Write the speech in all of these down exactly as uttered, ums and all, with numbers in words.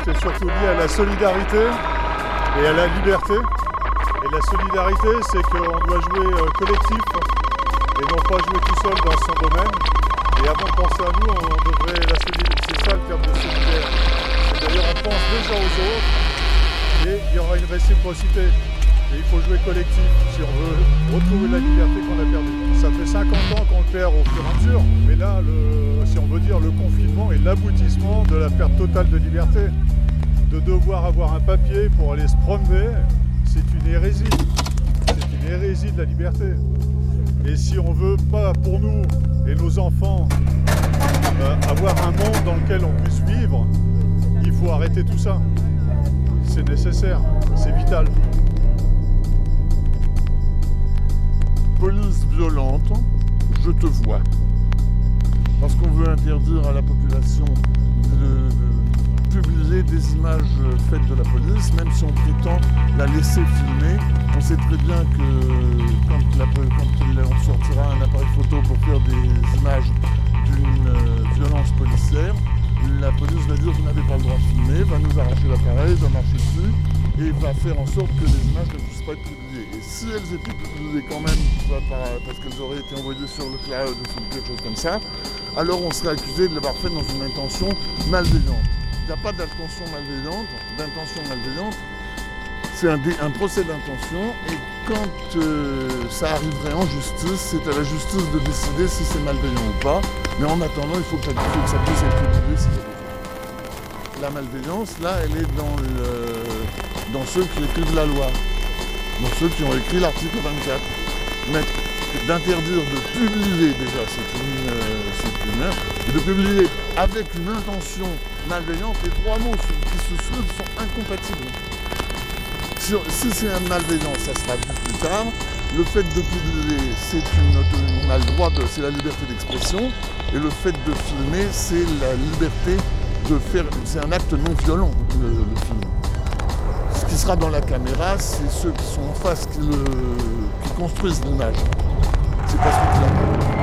c'est surtout lié à la solidarité et à la liberté. Et la solidarité, c'est qu'on doit jouer euh, collectif et non pas jouer tout seul dans son domaine. Et avant de penser à nous, on devrait la solidarité. C'est ça le terme de solidaire. C'est d'ailleurs, on pense déjà aux autres et il y aura une réciprocité. Et il faut jouer collectif si on veut retrouver la liberté qu'on a perdue. Ça fait cinquante ans qu'on le perd au fur et à mesure. Mais là, le, si on veut dire, le confinement est l'aboutissement de la perte totale de liberté. De devoir avoir un papier pour aller se promener, c'est une hérésie. C'est une hérésie de la liberté. Et si on veut pas, pour nous et nos enfants, euh, avoir un monde dans lequel on puisse vivre, il faut arrêter tout ça. C'est nécessaire, c'est vital. Police violente, je te vois. Parce qu'on veut interdire à la population de, de publier des images faites de la police, même si on prétend la laisser filmer. On sait très bien que quand, la, quand on sortira un appareil photo pour faire des images d'une violence policière, la police va dire vous n'avez pas le droit de filmer, va nous arracher l'appareil, va marcher dessus et va faire en sorte que les images ne puissent pas être publiées. Et si elles étaient publiées quand même, parce qu'elles auraient été envoyées sur le cloud ou sur quelque chose comme ça, alors on serait accusé de l'avoir fait dans une intention malveillante. Il n'y a pas d'intention malveillante, d'intention malveillante, c'est un, un procès d'intention et quand euh, ça arriverait en justice, c'est à la justice de décider si c'est malveillant ou pas. Mais en attendant, il faut que ça, faut que ça puisse être publié si c'est possible. La malveillance, là, elle est dans, le, dans ceux qui écrivent la loi, dans ceux qui ont écrit l'article vingt-quatre. Mais d'interdire de publier, déjà, c'est une, euh, c'est une heure, et de publier avec une intention malveillante, les trois mots qui se suivent sont incompatibles. Si, si c'est un malveillant, ça sera vu plus tard. Le fait de publier, c'est une, on a le droit de, c'est la liberté d'expression, et le fait de filmer, c'est la liberté de faire, c'est un acte non violent, le, le film. Ce qui sera dans la caméra, c'est ceux qui sont en face qui, le, qui construisent l'image. C'est pas ce qui l'a.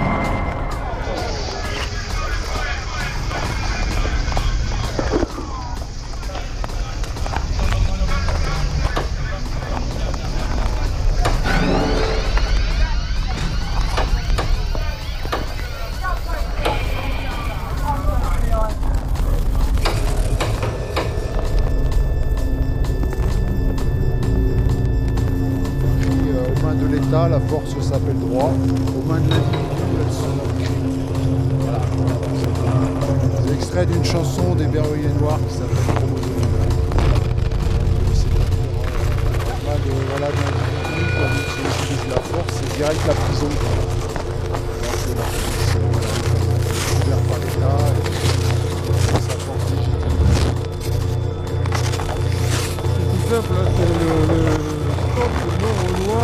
La force s'appelle droit, aux mains de l'individu, elle se nomme crime. Voilà. C'est extrait d'une chanson des Berruyers Noirs qui s'appelle Promo de C'est pour euh, aux mains de, voilà, de l'individu, qui utilise la force, c'est direct la prison. Donc la police est couverte par l'État et sa force légitime. C'est tout simple, hein, c'est le, le, le non aux lois